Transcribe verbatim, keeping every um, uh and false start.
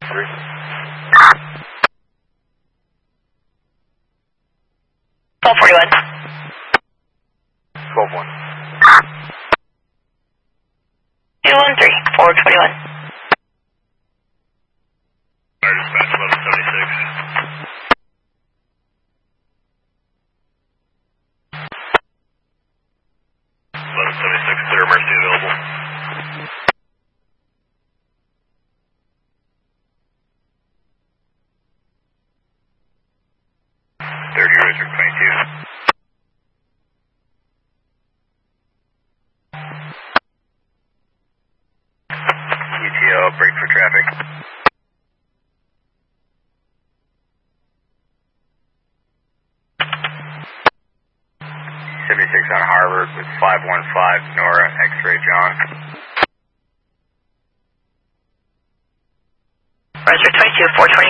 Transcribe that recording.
three. twelve forty-one. twelve one. two one three, four twenty-one. Fire dispatch eleven seventy-six. eleven seventy-six, clear emergency available. thirty, Richard twenty-two. E T L, brake for traffic. seventy-six on Harvard with five one five, Nora, X-ray John. Roger, twenty-two, four twenty-one.